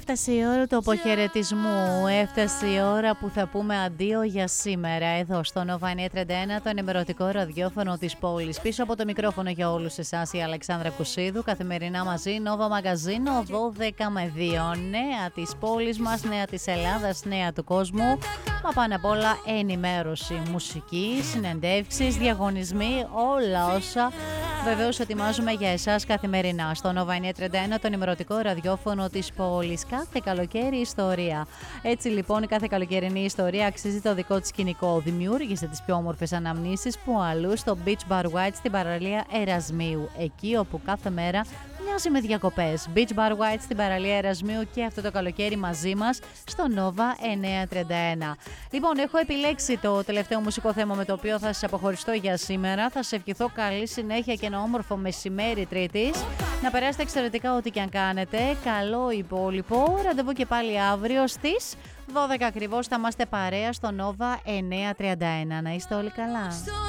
Έφτασε η ώρα του αποχαιρετισμού. Έφτασε η ώρα που θα πούμε αντίο για σήμερα. Εδώ στο Nova 931, το ενημερωτικό ραδιόφωνο της πόλης. Πίσω από το μικρόφωνο για όλους εσάς η Αλεξάνδρα Κουσίδου. Καθημερινά μαζί, Nova Μαγκαζίνο 12 με 2. Νέα της πόλης μας, νέα της Ελλάδας, νέα του κόσμου. Μα πάνω απ' όλα ενημέρωση, μουσική, συνεντεύξεις, διαγωνισμοί, όλα όσα βεβαίως ετοιμάζουμε για εσάς καθημερινά. Στο Nova 931, το ενημερωτικό ραδιόφωνο της πόλης. Κάθε καλοκαίρι ιστορία. Έτσι λοιπόν, κάθε καλοκαιρινή ιστορία αξίζει το δικό της σκηνικό. Δημιούργησε τις πιο όμορφες αναμνήσεις που αλλού στο Beach Bar White στην παραλία Ερασμίου. Εκεί όπου κάθε μέρα μοιάζει με διακοπές. Beach Bar White στην παραλία Ερασμίου και αυτό το καλοκαίρι μαζί μας στο Nova 931. Λοιπόν, έχω επιλέξει το τελευταίο μουσικό θέμα με το οποίο θα σας αποχωριστώ για σήμερα. Θα σας ευχηθώ καλή συνέχεια και ένα όμορφο μεσημέρι Τρίτης. Να περάσετε εξαιρετικά ό,τι και αν κάνετε. Καλό υπόλοιπο. Ραντεβού και πάλι αύριο στις 12 ακριβώς θα είμαστε παρέα στο Nova 931. Να είστε όλοι καλά.